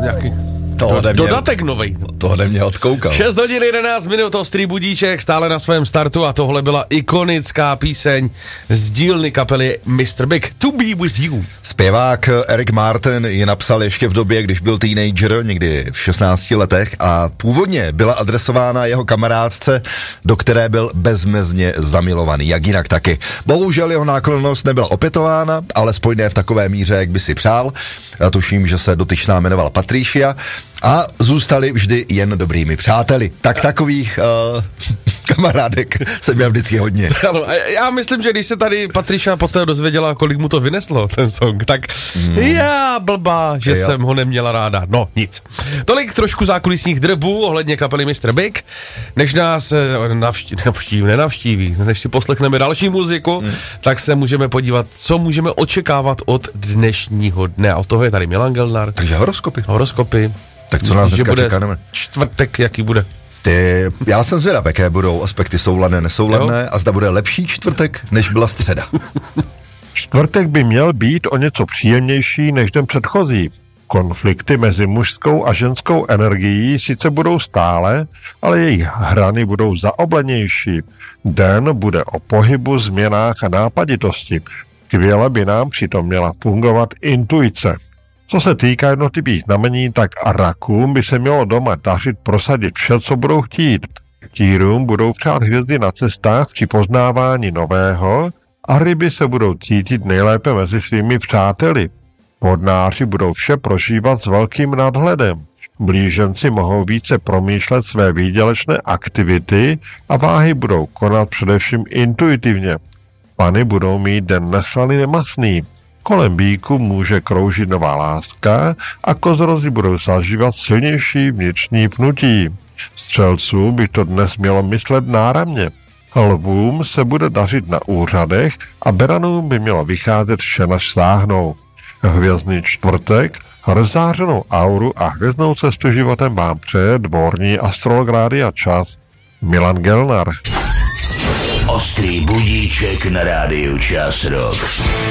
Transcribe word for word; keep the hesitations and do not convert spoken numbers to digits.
nějaký To do, ode mě, dodatek novej. To ode mě odkoukal. šest hodin jedenáct minut, ostrý budíček, stále na svém startu a tohle byla ikonická píseň z dílny kapely mister Big, To Be With You. Zpěvák Eric Martin ji napsal ještě v době, když byl teenager, někdy v šestnácti letech, a původně byla adresována jeho kamarádce, do které byl bezmezně zamilovaný, jak jinak taky. Bohužel jeho náklonnost nebyla opětována, alespoň ne v takové míře, jak by si přál. Já tuším, že se dotyčná jmenovala Patricia a zůstali vždy jen dobrými přáteli. Tak takových uh, kamarádek jsem měl vždycky hodně. Ano, a já myslím, že když se tady Patricia poté dozvěděla, kolik mu to vyneslo, ten song, tak hmm. já blbá, že jo. jsem ho neměla ráda. No, nic. Tolik trošku zákulisních drbů ohledně kapely mister Big. Než nás navští, navštíví, nenavštíví, než si poslechneme další muziku, hmm. tak se můžeme podívat, co můžeme očekávat od dnešního dne. A od toho je tady Milan Gelnar. Takže horoskopy. Horoskopy. Tak co nás dneska čeká? Čtvrtek, jaký bude? Ty, já jsem zvědav, jaké budou aspekty souladné, nesouladné, jo? A zda bude lepší čtvrtek, než byla středa. Čtvrtek by měl být o něco příjemnější než den předchozí. Konflikty mezi mužskou a ženskou energií sice budou stále, ale jejich hrany budou zaoblenější. Den bude o pohybu, změnách a nápaditosti. Skvěle by nám přitom měla fungovat intuice. Co se týká jednotlivých znamení, tak a rakům by se mělo doma dařit prosadit vše, co budou chtít. Tírům budou přát hvězdy na cestách při poznávání nového a ryby se budou cítit nejlépe mezi svými přáteli. Vodnáři budou vše prožívat s velkým nadhledem. Blíženci mohou více promýšlet své výdělečné aktivity a váhy budou konat především intuitivně. Pany budou mít den neslaný nemastný. Kolem býku může kroužit nová láska a kozorozi budou zažívat silnější vnitřní pnutí. Střelců by to dnes mělo myslet náramně. Lvům se bude dařit na úřadech a beranům by mělo vycházet vše, naž sáhnou. Hvězdný čtvrtek, rozzářenou auru a hvězdnou cestu životem vám přeje dvorní astrolog Rádia Čas Milan Gelnar. Ostrý budíček na Rádiu Čas Rock.